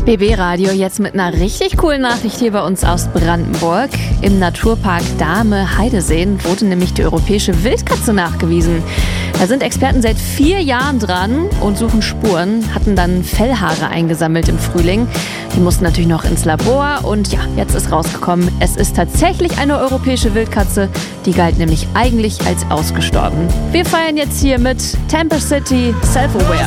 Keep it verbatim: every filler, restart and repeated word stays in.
B B-Radio jetzt mit einer richtig coolen Nachricht hier bei uns aus Brandenburg. Im Naturpark Dahme-Heideseen wurde nämlich die europäische Wildkatze nachgewiesen. Da sind Experten seit vier Jahren dran und suchen Spuren, hatten dann Fellhaare eingesammelt im Frühling. Die mussten natürlich noch ins Labor und ja, jetzt ist rausgekommen, es ist tatsächlich eine europäische Wildkatze. Die galt nämlich eigentlich als ausgestorben. Wir feiern jetzt hier mit Temper City Self-Aware.